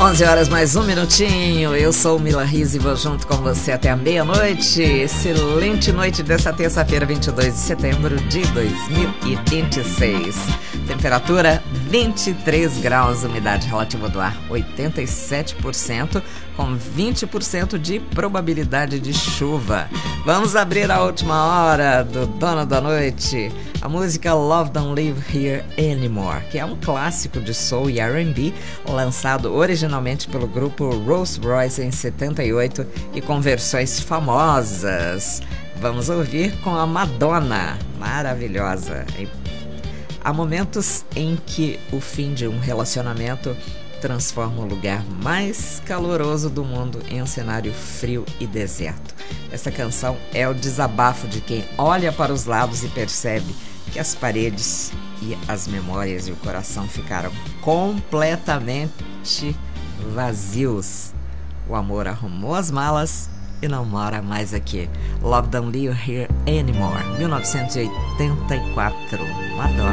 11 horas mais um minutinho. Eu sou o Mila Riz e vou junto com você até a meia-noite. Excelente noite dessa terça-feira, 22 de setembro de 2026. Temperatura 23 graus, umidade relativa do ar 87%, com 20% de probabilidade de chuva. Vamos abrir a última hora do Dono da Noite. A música Love Don't Live Here Anymore, que é um clássico de soul e R&B, lançado originalmente pelo grupo Rolls Royce em 78 e com versões famosas. Vamos ouvir com a Madonna, maravilhosa. Há momentos em que o fim de um relacionamento transforma o lugar mais caloroso do mundo em um cenário frio e deserto. Essa canção é o desabafo de quem olha para os lados e percebe que as paredes e as memórias e o coração ficaram completamente vazios. O amor arrumou as malas e não mora mais aqui. Love Don't Live Here Anymore, 1984, Madonna.